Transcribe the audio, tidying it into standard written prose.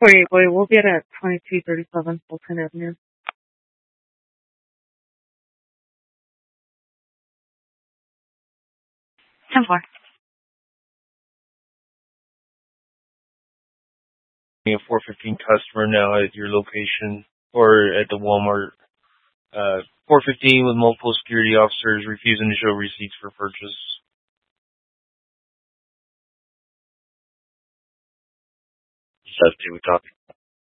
Wait, we'll get at 2237 Fulton Avenue. 10-4. A 415 customer now at your location or at the Walmart. 415 with multiple security officers refusing to show receipts for purchase. Substitute, we copy.